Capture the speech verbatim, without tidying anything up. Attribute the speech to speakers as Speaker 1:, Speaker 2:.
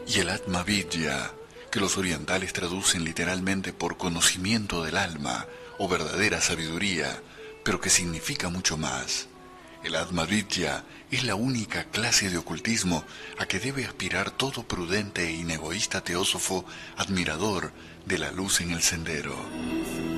Speaker 1: y el Atma Vidya, que los orientales traducen literalmente por conocimiento del alma o verdadera sabiduría, pero que significa mucho más. El Atma Vidya es la única clase de ocultismo a que debe aspirar todo prudente e inegoísta teósofo admirador de la luz en el sendero.